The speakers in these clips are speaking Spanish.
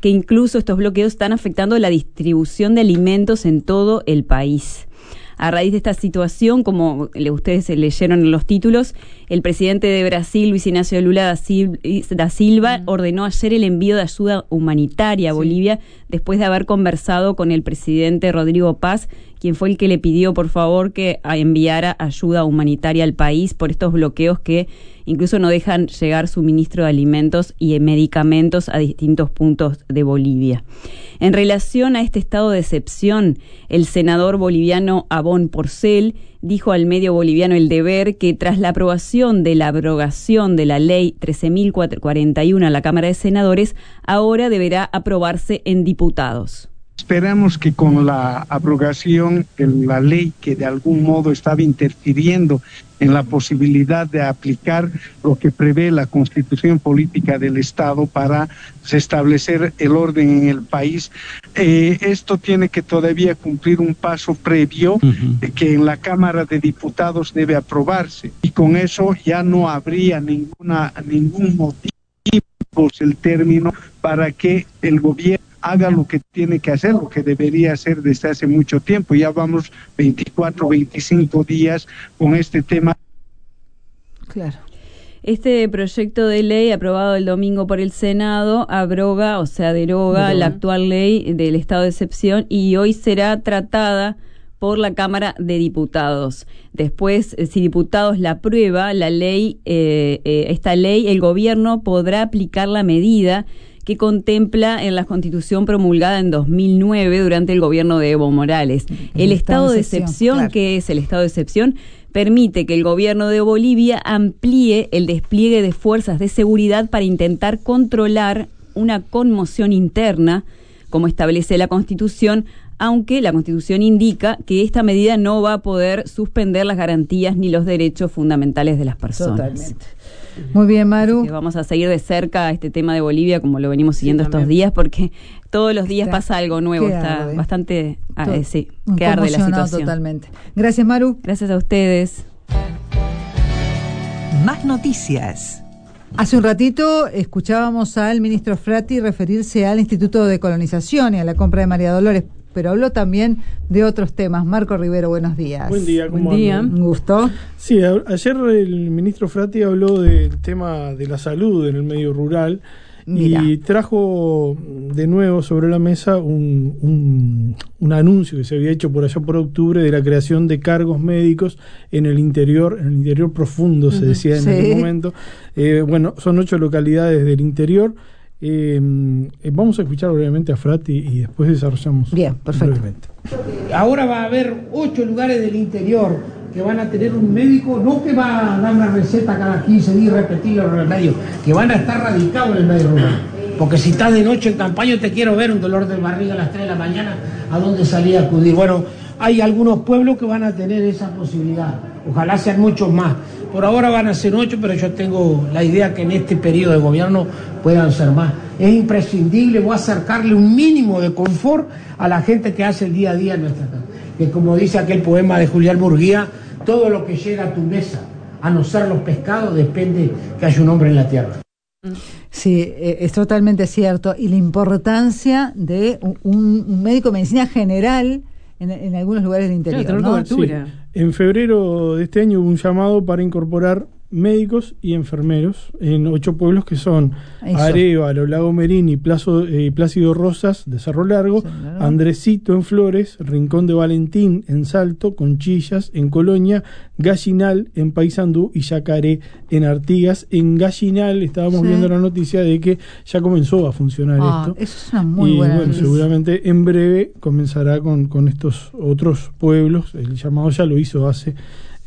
que incluso estos bloqueos están afectando la distribución de alimentos en todo el país. A raíz de esta situación, como ustedes leyeron en los títulos, el presidente de Brasil, Luis Ignacio Lula da Silva, ordenó ayer el envío de ayuda humanitaria a Bolivia, después de haber conversado con el presidente Rodrigo Paz, quien fue el que le pidió, por favor, que enviara ayuda humanitaria al país por estos bloqueos que incluso no dejan llegar suministro de alimentos y medicamentos a distintos puntos de Bolivia. En relación a este estado de excepción, el senador boliviano Abón Porcel dijo al medio boliviano El Deber que tras la aprobación de la abrogación de la ley 13.041 en la Cámara de Senadores, ahora deberá aprobarse en diputados. Esperamos que con la abrogación de la ley que de algún modo estaba interfiriendo en la posibilidad de aplicar lo que prevé la Constitución Política del Estado para restablecer el orden en el país, esto tiene que todavía cumplir un paso previo que en la Cámara de Diputados debe aprobarse, y con eso ya no habría ningún motivo, el término, para que el gobierno haga lo que tiene que hacer, lo que debería hacer desde hace mucho tiempo. Ya vamos 24, 25 días con este tema. Claro. Este proyecto de ley aprobado el domingo por el Senado abroga, o sea, deroga la actual ley del estado de excepción y hoy será tratada por la Cámara de Diputados. Después, si diputados la aprueba, esta ley, el gobierno podrá aplicar la medida que contempla en la Constitución promulgada en 2009 durante el gobierno de Evo Morales. El estado de excepción, claro. ¿Qué es el estado de excepción? Permite que el gobierno de Bolivia amplíe el despliegue de fuerzas de seguridad para intentar controlar una conmoción interna, como establece la Constitución, aunque la Constitución indica que esta medida no va a poder suspender las garantías ni los derechos fundamentales de las personas. Totalmente. Muy bien, Maru. Así que vamos a seguir de cerca este tema de Bolivia, como lo venimos siguiendo estos días, porque todos los días pasa algo nuevo. Está bastante que arde la situación. Totalmente. Gracias, Maru. Gracias a ustedes. Más noticias. Hace un ratito escuchábamos al ministro Frati referirse al Instituto de Colonización y a la compra de María Dolores, pero habló también de otros temas. Marco Rivero, buenos días. Buen día, ¿cómo Buen día. andan? Un gusto. Sí, ayer el ministro Frati habló del tema de la salud en el medio rural. Mirá. Y trajo de nuevo sobre la mesa un anuncio que se había hecho por allá por octubre de la creación de cargos médicos en el interior profundo, se decía en aquel momento. Son 8 localidades del interior. Vamos a escuchar brevemente a Frati y después desarrollamos. Bien, perfecto. Brevemente. Ahora va a haber 8 lugares del interior que van a tener un médico, no que va a dar una receta cada 15 días y repetir los remedios, que van a estar radicados en el medio rural. Porque si estás de noche en campaña, te quiero ver un dolor de barriga a las 3 de la mañana, ¿a dónde salí a acudir? Bueno, hay algunos pueblos que van a tener esa posibilidad. Ojalá sean muchos más. Por ahora van a ser 8, pero yo tengo la idea que en este periodo de gobierno puedan ser más. Es imprescindible, voy a acercarle un mínimo de confort a la gente que hace el día a día en nuestra casa. Que como dice aquel poema de Julián Murguía, todo lo que llega a tu mesa, a no ser los pescados, depende que haya un hombre en la tierra. Sí, es totalmente cierto. Y la importancia de un médico de medicina general en algunos lugares del interior. Claro, ¿no? Sí. En febrero de este año hubo un llamado para incorporar médicos y enfermeros en 8 pueblos que son Arévalo, Lago Merini, Plácido Rosas de Cerro Largo, Andresito en Flores, Rincón de Valentín en Salto, Conchillas en Colonia, Gallinal en Paysandú y Yacaré en Artigas. En Gallinal estábamos viendo la noticia de que ya comenzó a funcionar esto. Eso es una muy buena noticia. Seguramente en breve comenzará con estos otros pueblos. El llamado ya lo hizo hace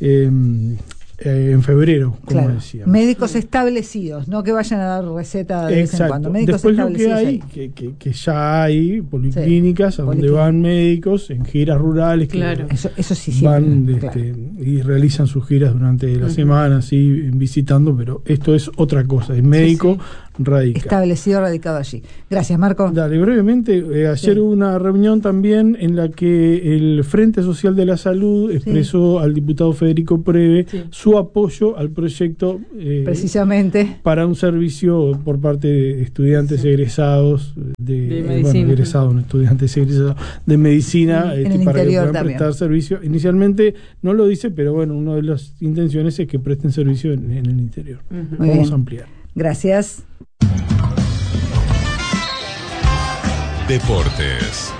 en febrero, como decía. Médicos establecidos, no que vayan a dar receta de vez en cuando. Médicos Después establecidos. Lo que hay, que ya hay policlínicas a donde van médicos en giras rurales. Claro, eso sí van y realizan sus giras durante la semana, así visitando, pero esto es otra cosa. Es médico radica. Establecido, radicado allí. Gracias, Marco. Dale, brevemente, ayer hubo una reunión también en la que el Frente Social de la Salud expresó al diputado Federico Preve su apoyo al proyecto precisamente para un servicio por parte de estudiantes egresados de medicina. Egresados, no estudiantes egresados de medicina, en el para que puedan también prestar servicio. Inicialmente no lo dice, pero bueno, una de las intenciones es que presten servicio en el interior. Vamos a ampliar. Gracias. Deportes.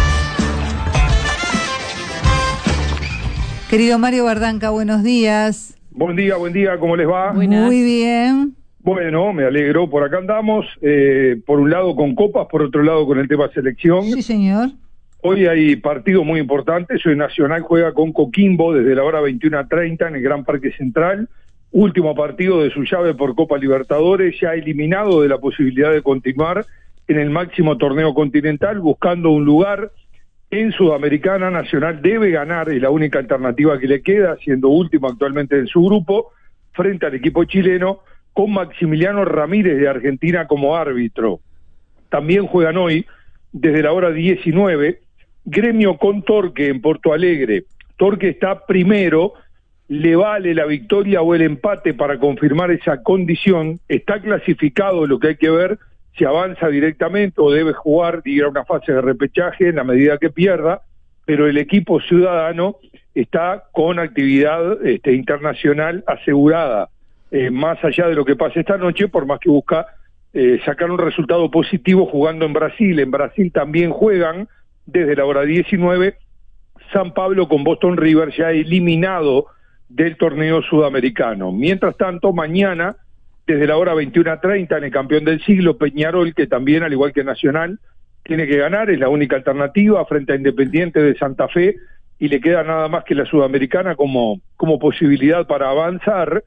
Querido Mario Bardanca, buenos días. Buen día, ¿cómo les va? Buenas. Muy bien. Bueno, me alegro, por acá andamos, por un lado con copas, por otro lado con el tema selección. Sí, señor. Hoy hay partidos muy importantes, hoy Nacional juega con Coquimbo desde la hora 21:30 en el Gran Parque Central, último partido de su llave por Copa Libertadores, ya eliminado de la posibilidad de continuar en el máximo torneo continental, buscando un lugar en Sudamericana. Nacional debe ganar, es la única alternativa que le queda, siendo último actualmente en su grupo, frente al equipo chileno, con Maximiliano Ramírez de Argentina como árbitro. También juegan hoy, desde la hora 19, Gremio con Torque en Porto Alegre. Torque está primero, le vale la victoria o el empate para confirmar esa condición, está clasificado, lo que hay que ver si avanza directamente o debe jugar, ir a una fase de repechaje en la medida que pierda, pero el equipo ciudadano está con actividad internacional asegurada, más allá de lo que pase esta noche, por más que busca sacar un resultado positivo jugando en Brasil. En Brasil también juegan desde la hora 19 San Pablo con Boston River, ya eliminado del torneo sudamericano. Mientras tanto, mañana desde la hora 21:30 en el campeón del siglo, Peñarol, que también, al igual que Nacional, tiene que ganar, es la única alternativa frente a Independiente de Santa Fe, y le queda nada más que la Sudamericana como posibilidad para avanzar.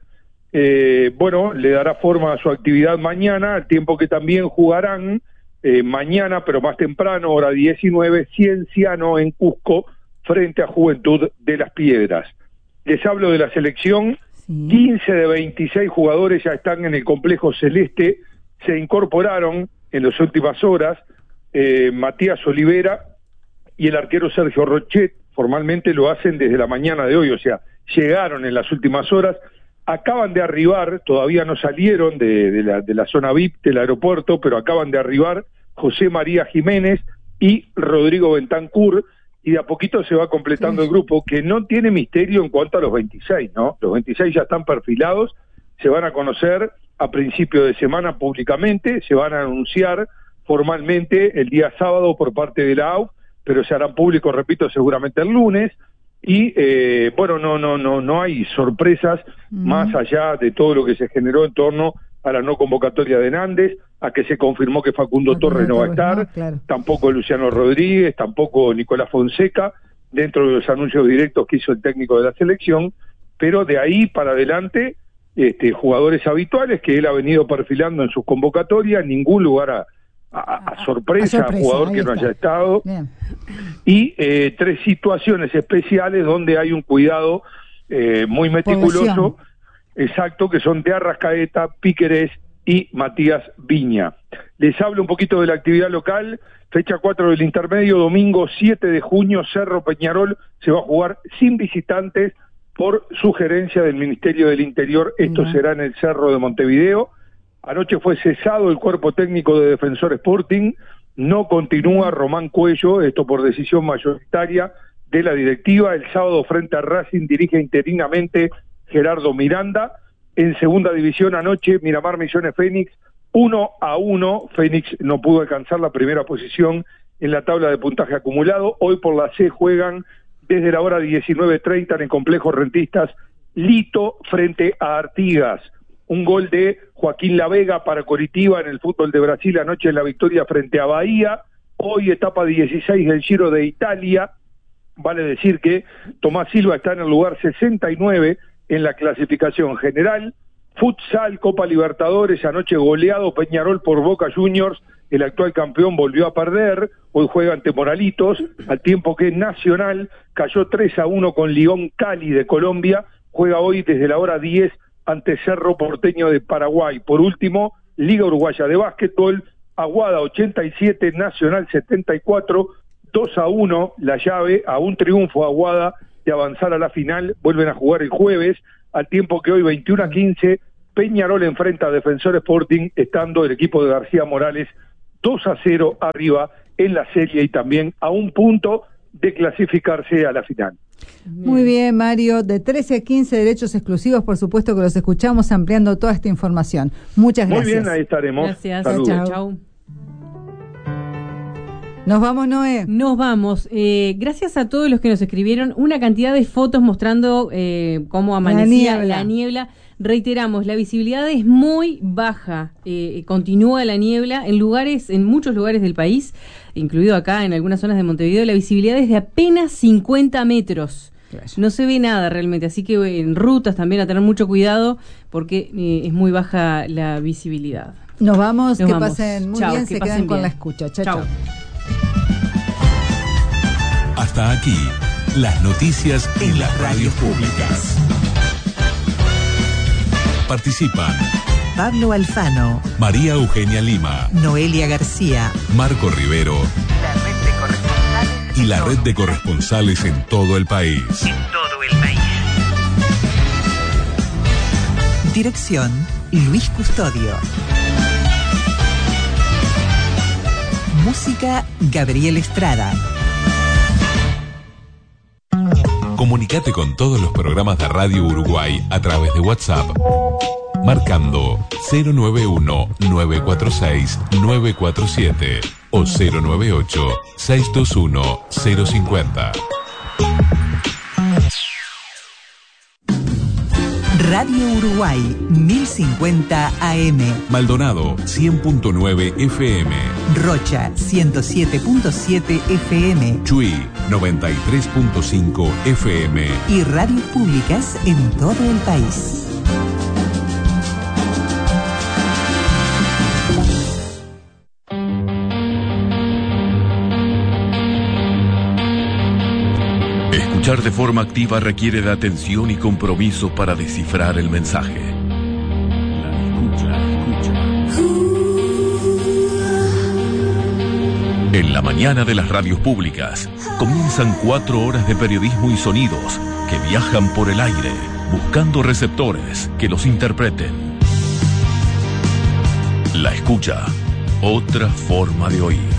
Bueno, le dará forma a su actividad mañana, al tiempo que también jugarán mañana, pero más temprano, hora 19, Cienciano en Cusco, frente a Juventud de las Piedras. Les hablo de la selección. 15 de 26 jugadores ya están en el complejo celeste, se incorporaron en las últimas horas Matías Olivera y el arquero Sergio Rochet, formalmente lo hacen desde la mañana de hoy, o sea, llegaron en las últimas horas, acaban de arribar, todavía no salieron de la zona VIP del aeropuerto, pero acaban de arribar José María Jiménez y Rodrigo Bentancur, y de a poquito se va completando el grupo, que no tiene misterio en cuanto a los 26, ¿no? Los 26 ya están perfilados, se van a conocer a principio de semana públicamente, se van a anunciar formalmente el día sábado por parte de la AUF, pero se harán públicos, repito, seguramente el lunes, y bueno, no hay sorpresas más allá de todo lo que se generó en torno a la no convocatoria de Nández, a que se confirmó que Facundo Torres no va a estar, tampoco Luciano Rodríguez, tampoco Nicolás Fonseca, dentro de los anuncios directos que hizo el técnico de la selección, pero de ahí para adelante, jugadores habituales que él ha venido perfilando en sus convocatorias, ningún lugar a sorpresa, jugador que no haya estado. Bien. Y 3 situaciones especiales donde hay un cuidado muy meticuloso, exacto, que son de Arrascaeta, Piquerés y Matías Viña. Les hablo un poquito de la actividad local. Fecha 4 del intermedio, domingo 7 de junio, Cerro Peñarol se va a jugar sin visitantes por sugerencia del Ministerio del Interior. Esto será en el Cerro de Montevideo. Anoche fue cesado el cuerpo técnico de Defensor Sporting, no continúa Román Cuello, esto por decisión mayoritaria de la directiva. El sábado frente a Racing dirige interinamente Gerardo Miranda. En segunda división anoche, Miramar Misiones Fénix, 1-1. Fénix no pudo alcanzar la primera posición en la tabla de puntaje acumulado. Hoy por la C juegan desde la hora 19:30 en el complejo Rentistas Lito frente a Artigas. Un gol de Joaquín Lavega para Coritiba en el fútbol de Brasil anoche en la victoria frente a Bahía. Hoy etapa 16 del Giro de Italia. Vale decir que Tomás Silva está en el lugar 69 en la clasificación general. Futsal, Copa Libertadores, anoche goleado Peñarol por Boca Juniors. El actual campeón volvió a perder. Hoy juega ante Moralitos, al tiempo que Nacional cayó 3-1 con León Cali de Colombia. Juega hoy desde la hora 10 ante Cerro Porteño de Paraguay. Por último, Liga Uruguaya de Básquetbol, Aguada 87, Nacional 74, 2-1 la llave, a un triunfo Aguada de avanzar a la final. Vuelven a jugar el jueves, al tiempo que hoy 21-15, Peñarol enfrenta a Defensor Sporting, estando el equipo de García Morales 2-0 arriba en la serie y también a un punto de clasificarse a la final. Muy bien, Mario. De 13 a 15 derechos exclusivos, por supuesto que los escuchamos ampliando toda esta información. Muchas gracias. Muy bien, ahí estaremos. Gracias. Saludos. Chau. Nos vamos, Noé. Nos vamos. Gracias a todos los que nos escribieron una cantidad de fotos mostrando cómo amanecía la niebla. Reiteramos, la visibilidad es muy baja. Continúa la niebla en muchos lugares del país, incluido acá en algunas zonas de Montevideo. La visibilidad es de apenas 50 metros. Claro. No se ve nada realmente, así que en rutas también a tener mucho cuidado porque es muy baja la visibilidad. Nos vamos, que pasen muy bien, se quedan con la escucha. Chao. Hasta aquí, las noticias en las radios públicas. Participan Pablo Alfano, María Eugenia Lima, Noelia García, Marco Rivero y la red de corresponsales en todo el país. Dirección, Luis Custodio. Música, Gabriel Estrada. Comunicate con todos los programas de Radio Uruguay a través de WhatsApp, marcando 091-946-947 o 098-621-050. Radio Uruguay 1050 AM, Maldonado 100.9 FM, Rocha 107.7 FM, Chuy 93.5 FM y radios públicas en todo el país. Escuchar de forma activa requiere de atención y compromiso para descifrar el mensaje. La escucha. En la mañana de las radios públicas comienzan 4 horas de periodismo y sonidos que viajan por el aire buscando receptores que los interpreten. La escucha, otra forma de oír.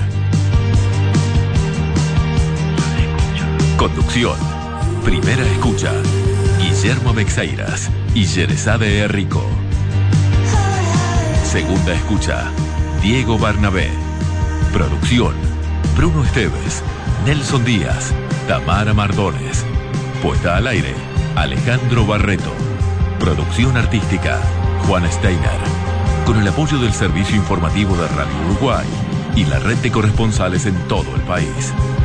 Conducción. Primera escucha, Guillermo Mexeiras y Yerezade Rico. Segunda escucha, Diego Barnabé. Producción, Bruno Esteves, Nelson Díaz, Tamara Mardones. Puesta al aire, Alejandro Barreto. Producción artística, Juan Steiner. Con el apoyo del Servicio Informativo de Radio Uruguay y la red de corresponsales en todo el país.